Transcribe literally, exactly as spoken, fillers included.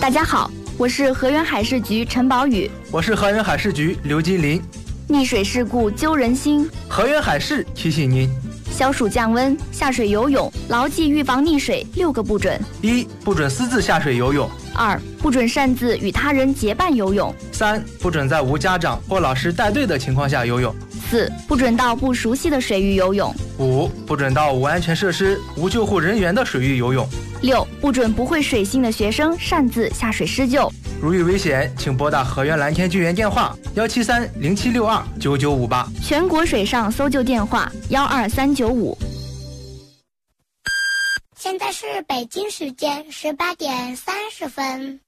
大家好，我是河源海事局陈宝宇。 我是河源海事局刘金林。 溺水事故揪人心， 河源海事提醒您： 消暑降温，下水游泳牢记预防溺水六个不准： 一、不准私自下水游泳； 二、不准擅自与他人结伴游泳； 三、不准在无家长或老师带队的情况下游泳； 四、不准到不熟悉的水域游泳； 五、不准到无安全设施、无救护人员的水域游泳； 六、不准不会水性的学生擅自下水施救。 如遇危险，请拨打河源蓝天救援电话幺七三零七六二九九五八， 全国水上搜救电话幺二三九五。 现在是北京时间十八点三十分。